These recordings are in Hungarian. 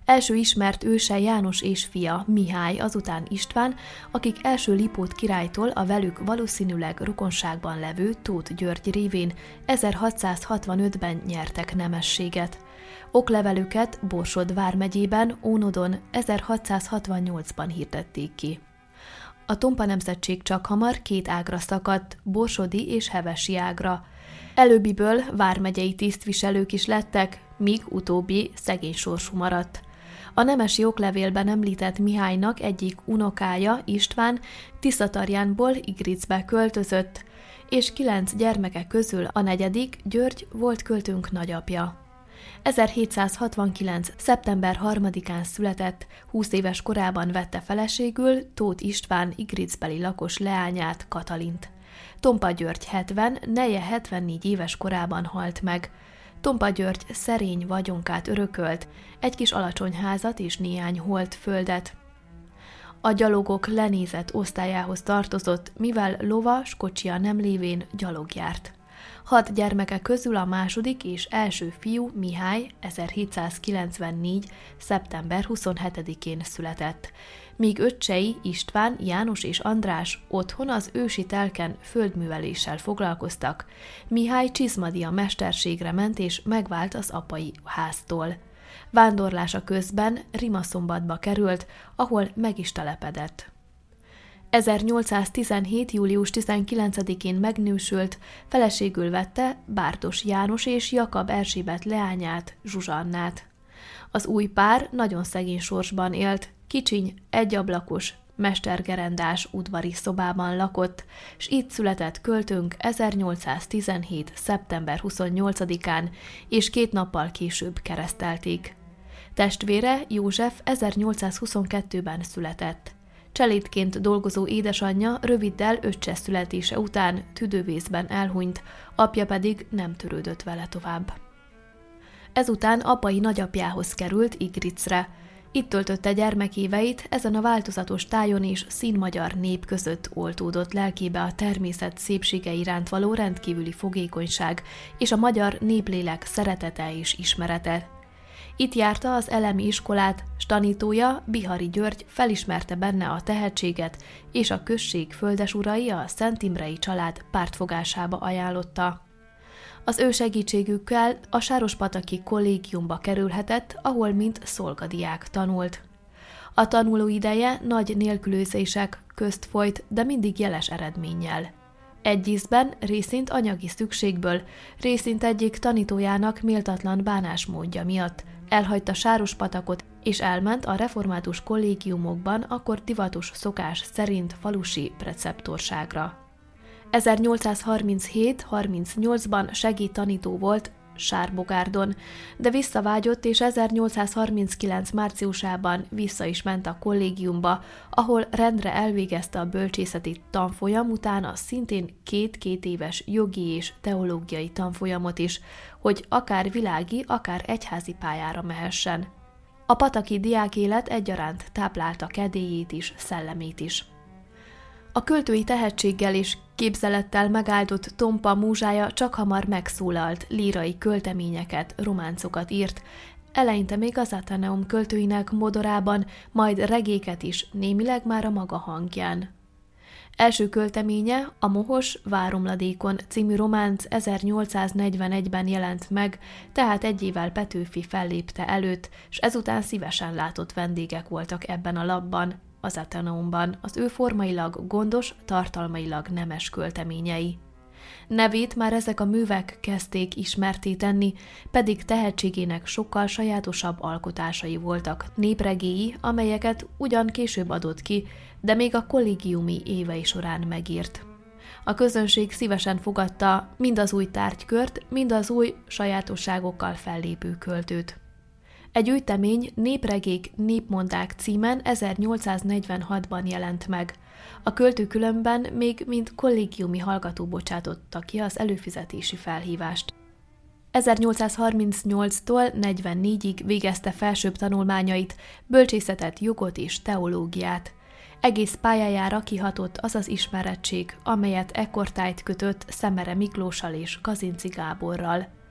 Első ismert őse János és fia, Mihály, azután István, akik első Lipót királytól a velük valószínűleg rokonságban levő Tóth György révén 1665-ben nyertek nemességet. Oklevelüket Borsod vármegyében, Ónodon 1668-ban hirdették ki. A Tompa nemzetség csakhamar két ágra szakadt, borsodi és hevesi ágra. Előbbiből vármegyei tisztviselők is lettek, míg utóbbi szegény sorsú maradt. A nemesi oklevélben említett Mihálynak egyik unokája, István, Tiszatarjánból Igricbe költözött, és 9 gyermeke közül a negyedik, György volt költőnk nagyapja. 1769. szeptember 3-án született, 20 éves korában vette feleségül Tóth István igricbeli lakos leányát, Katalint. Tompa György 70, neje 74 éves korában halt meg. Tompa György szerény vagyonkát örökölt, egy kis alacsony házat és néhány holt földet. A gyalogok lenézett osztályához tartozott, mivel lovas kocsia nem lévén gyalog járt. 6 gyermeke közül a második és első fiú, Mihály 1794. szeptember 27-én született, míg öccsei István, János és András otthon az ősi telken földműveléssel foglalkoztak. Mihály csizmadia mesterségre ment és megvált az apai háztól. Vándorlása közben Rimaszombatba került, ahol meg is telepedett. 1817. július 19-én megnősült, feleségül vette Bárdos János és Jakab Erzsébet leányát, Zsuzsannát. Az új pár nagyon szegény sorsban élt, kicsiny, egyablakos, mestergerendás udvari szobában lakott, s itt született költőnk 1817. szeptember 28-án, és 2 nappal később keresztelték. Testvére József 1822-ben született. Cselédként dolgozó édesanyja röviddel öccse születése után tüdővészben elhunyt, apja pedig nem törődött vele tovább. Ezután apai nagyapjához került Igricre. Itt töltötte gyermekéveit, ezen a változatos tájon és színmagyar nép között oltódott lelkébe a természet szépsége iránt való rendkívüli fogékonyság és a magyar néplélek szeretete és ismerete. Itt járta az elemi iskolát, s tanítója, Bihari György felismerte benne a tehetséget, és a község földesurai a Szent Imrei család pártfogásába ajánlotta. Az ő segítségükkel a sárospataki kollégiumba kerülhetett, ahol mint szolgadiák tanult. A tanuló ideje nagy nélkülözések közt folyt, de mindig jeles eredménnyel. Egy ízben, részint anyagi szükségből, részint egyik tanítójának méltatlan bánásmódja miatt elhagyta Sárospatakot, és elment a református kollégiumokban akkor divatos szokás szerint falusi preceptorságra. 1837-38-ban segédtanító volt Sárbogárdon, de visszavágyott, és 1839. márciusában vissza is ment a kollégiumba, ahol rendre elvégezte a bölcsészeti tanfolyam után a szintén 2 éves jogi és teológiai tanfolyamot is, hogy akár világi, akár egyházi pályára mehessen. A pataki diákélet egyaránt táplálta kedélyét is, szellemét is. A költői tehetséggel és képzelettel megáldott Tompa múzsája csakhamar megszólalt, lírai költeményeket, románcokat írt, eleinte még az Athenaeum költőinek modorában, majd regéket is, némileg már a maga hangján. Első költeménye, a Mohos Váromladékon című románc 1841-ben jelent meg, tehát 1 évvel Petőfi fellépte előtt, s ezután szívesen látott vendégek voltak ebben a lapban, az Athenaeumban, az ő formailag gondos, tartalmailag nemes költeményei. Nevét már ezek a művek kezdték ismertté tenni, pedig tehetségének sokkal sajátosabb alkotásai voltak, népregéi, amelyeket ugyan később adott ki, de még a kollégiumi évei során megírt. A közönség szívesen fogadta mind az új tárgykört, mind az új sajátosságokkal fellépő költőt. Egy gyűjtemény Népregék, népmondák címen 1846-ban jelent meg. A költő különben még mint kollégiumi hallgató bocsátotta ki az előfizetési felhívást. 1838-tól 44-ig végezte felsőbb tanulmányait, bölcsészetet, jogot és teológiát. Egész pályájára kihatott az az ismerettség, amelyet ekkortájt kötött Szemere Miklóssal és Kazinczy Gáborral.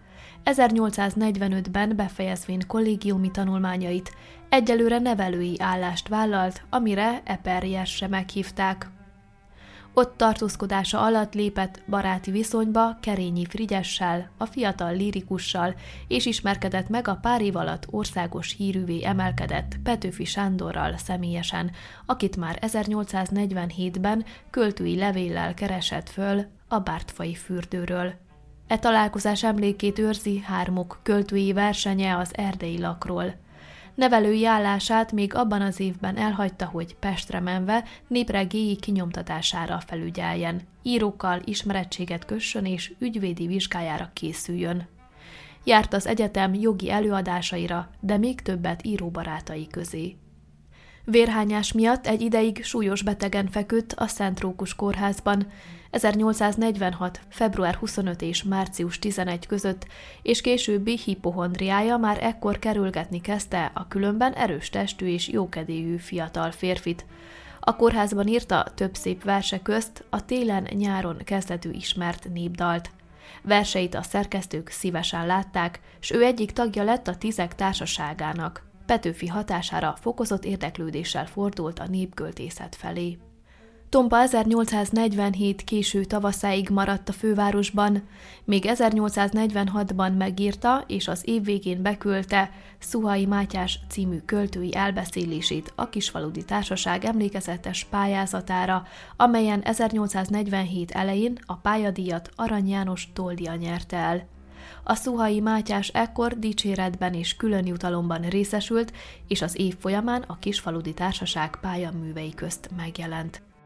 1845-ben befejezvén kollégiumi tanulmányait, egyelőre nevelői állást vállalt, amire Eperjesre meghívták. Ott tartózkodása alatt lépett baráti viszonyba Kerényi Frigyessel, a fiatal lírikussal, és ismerkedett meg a pár év alatt országos hírűvé emelkedett Petőfi Sándorral személyesen, akit már 1847-ben költői levéllel keresett föl a Bártfai fürdőről. E találkozás emlékét őrzi hármuk költői versenye az erdei lakról. Nevelői állását még abban az évben elhagyta, hogy Pestre menve népregéi kinyomtatására felügyeljen, írókkal ismerettséget kössön és ügyvédi vizsgájára készüljön. Járt az egyetem jogi előadásaira, de még többet íróbarátai közé. Vérhányás miatt egy ideig súlyos betegen feküdt a Szent Rókus kórházban 1846. február 25 és március 11 között, és későbbi hipohondriája már ekkor kerülgetni kezdte a különben erős testű és jókedélyű fiatal férfit. A kórházban írta több szép verse közt a télen-nyáron kezdetű ismert népdalt. Verseit a szerkesztők szívesen látták, s ő egyik tagja lett a Tízek társaságának. Petőfi hatására fokozott érdeklődéssel fordult a népköltészet felé. Tompa 1847 késő tavaszáig maradt a fővárosban, még 1846-ban megírta és az év végén beküldte Szuhai Mátyás című költői elbeszélését a Kisfaludy Társaság emlékezetes pályázatára, amelyen 1847 elején a pályadíjat Arany János Toldia nyerte el. A Szuhai Mátyás ekkor dicséretben és külön jutalomban részesült, és az év folyamán a Kisfaludy Társaság pályaművei közt megjelent.